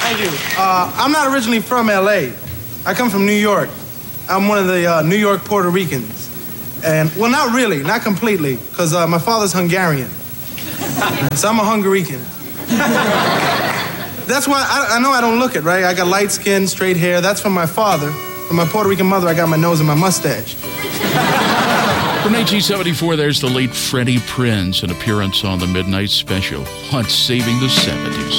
Thank you. I'm not originally from L.A. I come from New York. I'm one of the New York Puerto Ricans. And, well, not really, not completely, because my father's Hungarian. So I'm a Hungarican. That's why I know I don't look it, right? I got light skin, straight hair. That's from my father. From my Puerto Rican mother, I got my nose and my mustache. From 1974, there's the late Freddie Prinze, an appearance on the Midnight Special on Saving the 70s.